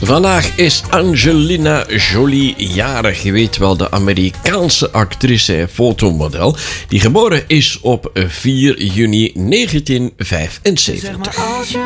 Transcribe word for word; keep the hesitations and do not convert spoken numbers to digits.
Vandaag is Angelina Jolie jarig. Je weet wel, de Amerikaanse actrice en fotomodel die geboren is op vier juni negentien vijfenzeventig.